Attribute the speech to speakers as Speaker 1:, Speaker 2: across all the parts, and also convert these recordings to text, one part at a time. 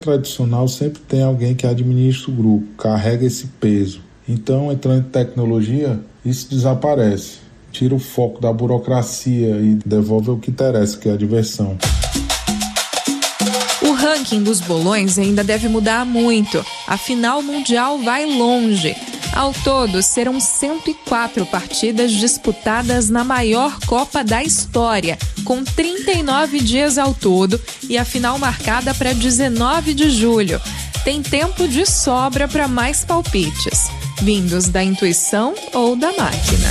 Speaker 1: Tradicional sempre tem alguém que administra o grupo, carrega esse peso. Então, entrando em tecnologia, isso desaparece. Tira o foco da burocracia e devolve o que interessa, que é a diversão.
Speaker 2: O ranking dos bolões ainda deve mudar muito. A final mundial vai longe. Ao todo, serão 104 partidas disputadas na maior Copa da história, com 39 dias ao todo e a final marcada para 19 de julho. Tem tempo de sobra para mais palpites, vindos da intuição ou da máquina.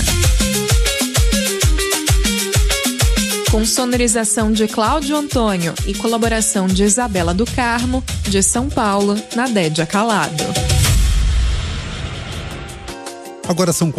Speaker 2: Com sonorização de Cláudio Antônio e colaboração de Isabela do Carmo, de São Paulo, Nadédia Calado.
Speaker 3: Agora são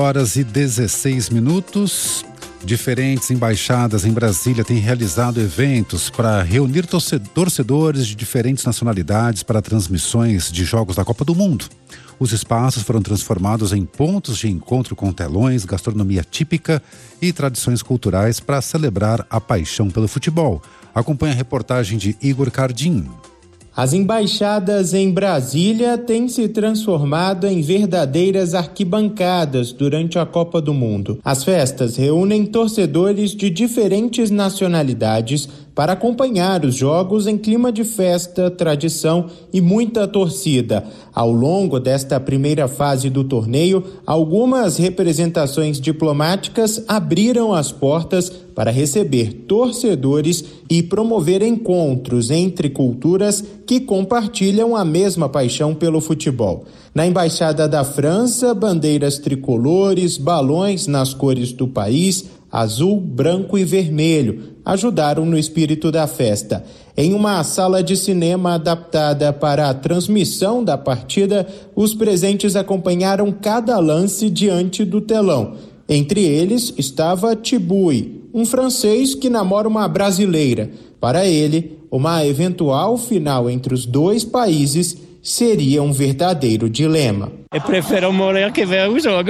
Speaker 3: 4h16. Diferentes embaixadas em Brasília têm realizado eventos para reunir torcedores de diferentes nacionalidades para transmissões de jogos da Copa do Mundo. Os espaços foram transformados em pontos de encontro com telões, gastronomia típica e tradições culturais para celebrar a paixão pelo futebol. Acompanhe a reportagem de Igor Cardim.
Speaker 4: As embaixadas em Brasília têm se transformado em verdadeiras arquibancadas durante a Copa do Mundo. As festas reúnem torcedores de diferentes nacionalidades para acompanhar os jogos em clima de festa, tradição e muita torcida. Ao longo desta primeira fase do torneio, algumas representações diplomáticas abriram as portas para receber torcedores e promover encontros entre culturas que compartilham a mesma paixão pelo futebol. Na Embaixada da França, bandeiras tricolores, balões nas cores do país, azul, branco e vermelho, ajudaram no espírito da festa. Em uma sala de cinema adaptada para a transmissão da partida, os presentes acompanharam cada lance diante do telão. Entre eles estava Tibui, um francês que namora uma brasileira. Para ele, uma eventual final entre os dois países seria um verdadeiro dilema.
Speaker 5: Eu prefiro morrer que ver o jogo.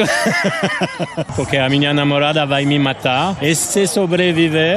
Speaker 5: Porque a minha namorada vai me matar. E se sobreviver,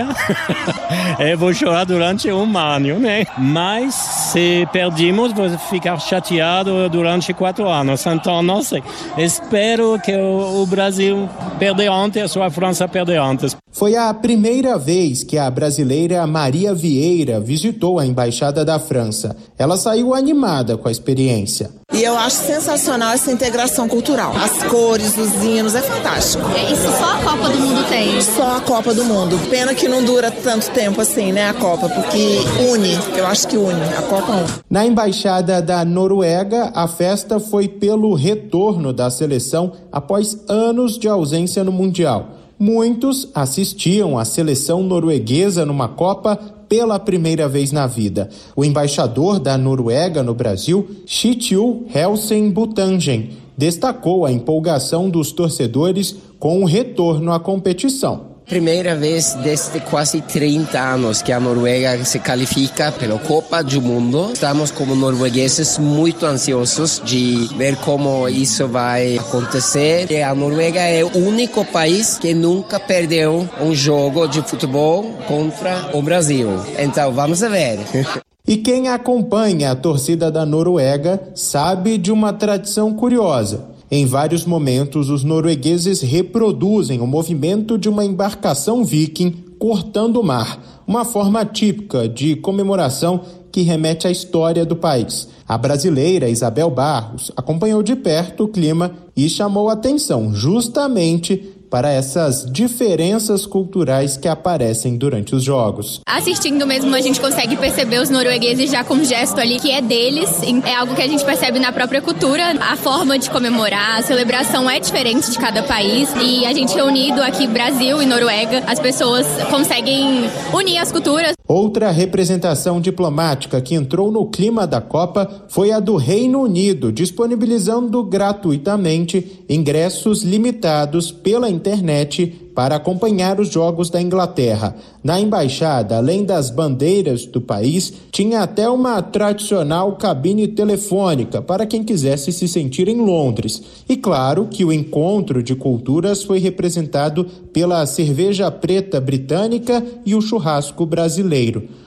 Speaker 5: eu vou chorar durante um ano, né? Mas se perdemos, vou ficar chateado durante 4 anos. Então, não sei. Espero que o Brasil perder antes, ou a França perder antes.
Speaker 4: Foi a primeira vez que a brasileira Maria Vieira visitou a Embaixada da França. Ela saiu animada com a experiência.
Speaker 6: E eu acho sensacional essa integração cultural. As cores, os hinos, é fantástico.
Speaker 7: Isso só a Copa do Mundo tem?
Speaker 6: Só a Copa do Mundo. Pena que não dura tanto tempo assim, né, a Copa, porque une, eu acho que une, a Copa une.
Speaker 4: Na Embaixada da Noruega, a festa foi pelo retorno da seleção após anos de ausência no Mundial. Muitos assistiam à seleção norueguesa numa Copa pela primeira vez na vida. O embaixador da Noruega no Brasil, Kjetil Helsen Butangen, destacou a empolgação dos torcedores com o retorno à competição.
Speaker 8: Primeira vez desde quase 30 anos que a Noruega se qualifica pela Copa do Mundo. Estamos como noruegueses muito ansiosos de ver como isso vai acontecer. E a Noruega é o único país que nunca perdeu um jogo de futebol contra o Brasil. Então vamos ver.
Speaker 4: E quem acompanha a torcida da Noruega sabe de uma tradição curiosa. Em vários momentos, os noruegueses reproduzem o movimento de uma embarcação viking cortando o mar, uma forma típica de comemoração que remete à história do país. A brasileira Isabel Barros acompanhou de perto o clima e chamou atenção justamente para essas diferenças culturais que aparecem durante os jogos.
Speaker 7: Assistindo mesmo, a gente consegue perceber os noruegueses já com um gesto ali que é deles. É algo que a gente percebe na própria cultura. A forma de comemorar, a celebração é diferente de cada país. E a gente reunido aqui, Brasil e Noruega, as pessoas conseguem unir as culturas.
Speaker 4: Outra representação diplomática que entrou no clima da Copa foi a do Reino Unido, disponibilizando gratuitamente ingressos limitados pela internet para acompanhar os jogos da Inglaterra. Na embaixada, além das bandeiras do país, tinha até uma tradicional cabine telefônica para quem quisesse se sentir em Londres. E claro que o encontro de culturas foi representado pela cerveja preta britânica e o churrasco brasileiro.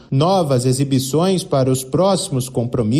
Speaker 4: Novas exibições para os próximos compromissos